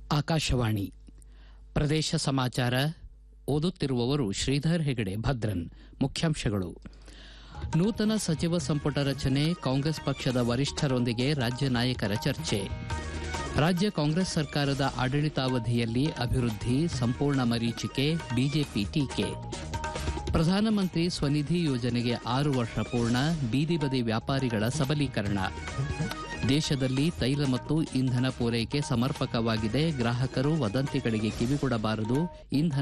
ಆಕಾಶವಾಣಿ ಪ್ರದೇಶ ಸಮಾಚಾರ ಓದುತ್ತಿರುವವರು ಶ್ರೀಧರ್ ಹೆಗಡೆ ಭದ್ರನ್. ಮುಖ್ಯಾಂಶಗಳು. ನೂತನ ಸಚಿವ ಸಂಪುಟ ರಚನೆ, ಕಾಂಗ್ರೆಸ್ ಪಕ್ಷದ ವರಿಷ್ಠರೊಂದಿಗೆ ರಾಜ್ಯ ನಾಯಕರ ಚರ್ಚೆ. ರಾಜ್ಯ ಕಾಂಗ್ರೆಸ್ ಸರ್ಕಾರದ ಆಡಳಿತಾವಧಿಯಲ್ಲಿ ಅಭಿವೃದ್ಧಿ ಸಂಪೂರ್ಣ ಮರೀಚಿಕೆ, ಬಿಜೆಪಿ ಟೀಕೆ. ಪ್ರಧಾನಮಂತ್ರಿ ಸ್ವನಿಧಿ ಯೋಜನೆಗೆ 6 ವರ್ಷ ಪೂರ್ಣ, ಬೀದಿ ಬದಿ ವ್ಯಾಪಾರಿಗಳ ಸಬಲೀಕರಣ. ದೇಶದಲ್ಲಿ ತೈಲ ಮತ್ತು ಇಂಧನ ಪೂರೈಕೆ ಸಮರ್ಪಕವಾಗಿದೆ, ಗ್ರಾಹಕರು ವದಂತಿಗಳಿಗೆ ಕಿವಿಗೊಡಬಾರದು, ಇಂಧನ